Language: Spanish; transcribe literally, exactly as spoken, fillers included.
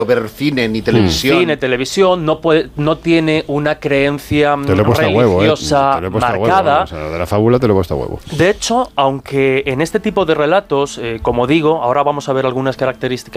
ver cine ni televisión. Cine, televisión, no puede, no tiene una creencia te lo he puesto religiosa a huevo, ¿eh? Te lo he puesto marcada. A huevo, o sea, de la fábula te lo he puesto a huevo. De hecho, aunque en este tipo de relatos, eh, como digo, ahora vamos a ver algunas características